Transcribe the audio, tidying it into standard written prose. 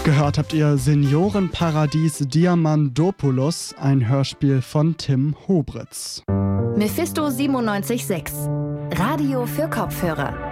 Gehört habt ihr Seniorenparadies Diamandopoulos, ein Hörspiel von Tim Hobritz. Mephisto 97.6. Radio für Kopfhörer.